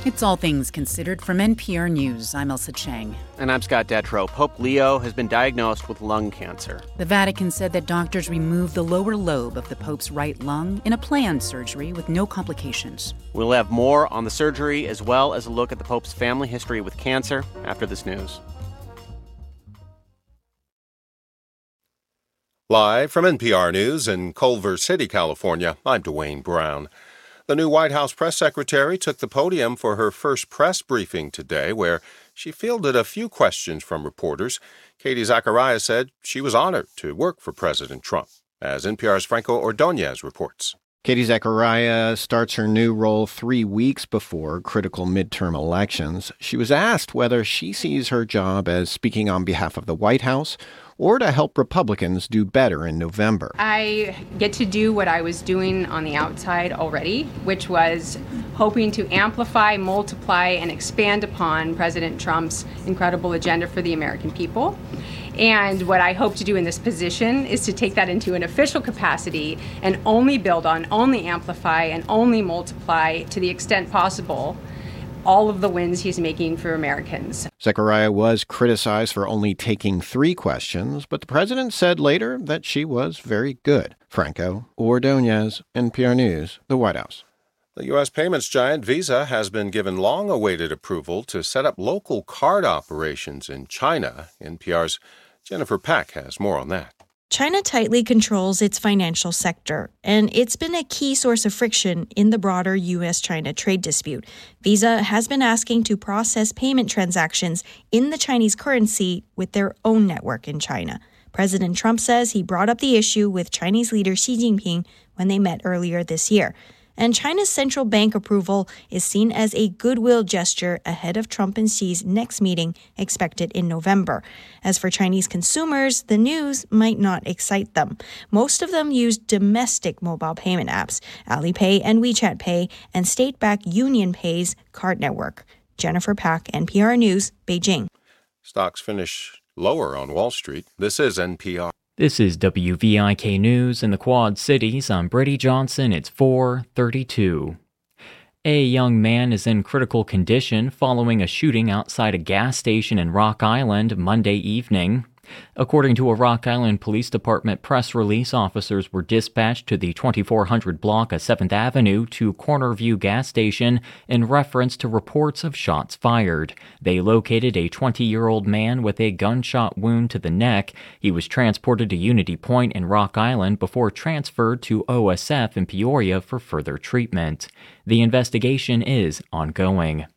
It's All Things Considered from NPR News. I'm Elsa Chang. And I'm Scott Detrow. Pope Leo has been diagnosed with lung cancer. The Vatican said that doctors removed the lower lobe of the Pope's right lung in a planned surgery with no complications. We'll have more on the surgery as well as a look at the Pope's family history with cancer after this news. Live from NPR News in Culver City, California, I'm Dwayne Brown. The new White House press secretary took the podium for her first press briefing today, where she fielded a few questions from reporters. Katie Zacharias said she was honored to work for President Trump, as NPR's Franco Ordonez reports. Katie Zacharias starts her new role 3 weeks before critical midterm elections. She was asked whether she sees her job as speaking on behalf of the White House or to help Republicans do better in November. I get to do what I was doing on the outside already, which was hoping to amplify, multiply, and expand upon President Trump's incredible agenda for the American people. And what I hope to do in this position is to take that into an official capacity and only build on, only amplify, and only multiply to the extent possible all of the wins he's making for Americans. Zachariah was criticized for only taking 3 questions, but the president said later that she was very good. Franco Ordonez, NPR News, the White House. The U.S. payments giant Visa has been given long-awaited approval to set up local card operations in China. NPR's Jennifer Pack has more on that. China tightly controls its financial sector, and it's been a key source of friction in the broader U.S.-China trade dispute. Visa has been asking to process payment transactions in the Chinese currency with their own network in China. President Trump says he brought up the issue with Chinese leader Xi Jinping when they met earlier this year. And China's central bank approval is seen as a goodwill gesture ahead of Trump and Xi's next meeting expected in November. As for Chinese consumers, the news might not excite them. Most of them use domestic mobile payment apps, Alipay and WeChat Pay, and state-backed UnionPay's card network. Jennifer Pack, NPR News, Beijing. Stocks finish lower on Wall Street. This is NPR. This is WVIK News in the Quad Cities. I'm Brady Johnson. It's 4:32. A young man is in critical condition following a shooting outside a gas station in Rock Island Monday evening. According to a Rock Island Police Department press release, officers were dispatched to the 2400 block of 7th Avenue to Cornerview gas station in reference to reports of shots fired. They located a 20-year-old man with a gunshot wound to the neck. He was transported to Unity Point in Rock Island before transferred to OSF in Peoria for further treatment. The investigation is ongoing.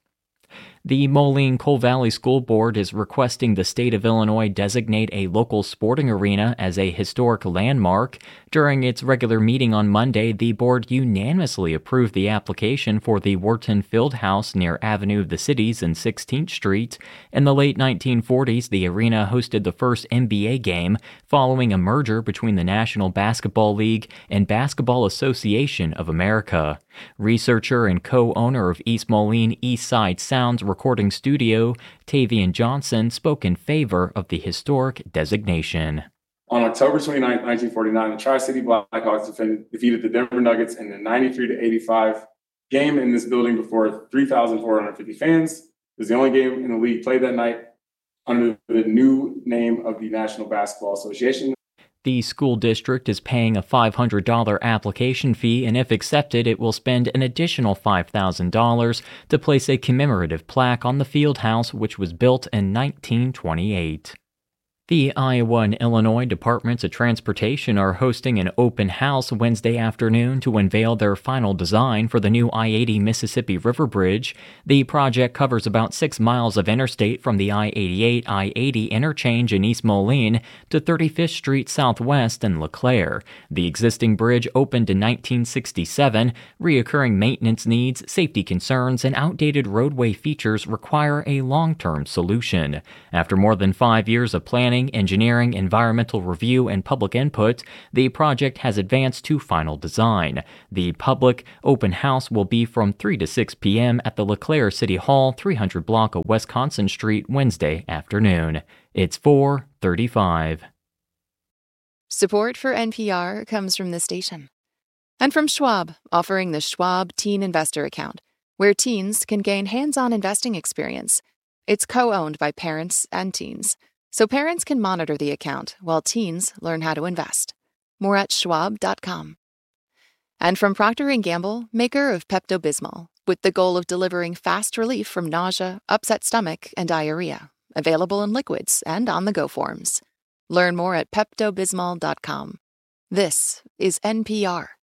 The Moline-Coal Valley School Board is requesting the state of Illinois designate a local sporting arena as a historic landmark. During its regular meeting on Monday, the board unanimously approved the application for the Wharton Fieldhouse near Avenue of the Cities and 16th Street. In the late 1940s, the arena hosted the first NBA game following a merger between the National Basketball League and Basketball Association of America. Researcher and co-owner of East Moline East Side Sounds recording studio, Tavian Johnson, spoke in favor of the historic designation. On October 29, 1949, the Tri-City Blackhawks defeated the Denver Nuggets in a 93-85 game in this building before 3,450 fans. It was the only game in the league played that night under the new name of the National Basketball Association. The school district is paying a $500 application fee, and if accepted, it will spend an additional $5,000 to place a commemorative plaque on the field house, which was built in 1928. The Iowa and Illinois Departments of Transportation are hosting an open house Wednesday afternoon to unveil their final design for the new I-80 Mississippi River Bridge. The project covers about 6 miles of interstate from the I-88 I-80 interchange in East Moline to 35th Street Southwest in LeClaire. The existing bridge opened in 1967. Reoccurring maintenance needs, safety concerns, and outdated roadway features require a long-term solution. After more than 5 years of planning, engineering, environmental review, and public input, the project has advanced to final design. The public open house will be from 3 to 6 p.m. at the LeClaire City Hall, 300 block of Wisconsin Street, Wednesday afternoon. It's 4:35. Support for NPR comes from this station. And from Schwab, offering the Schwab Teen Investor Account. where teens can gain hands-on investing experience. It's co-owned by parents and teens, so parents can monitor the account while teens learn how to invest. More at schwab.com. And from Procter & Gamble, maker of Pepto-Bismol, with the goal of delivering fast relief from nausea, upset stomach, and diarrhea. Available in liquids and on-the-go forms. Learn more at peptobismol.com. This is NPR.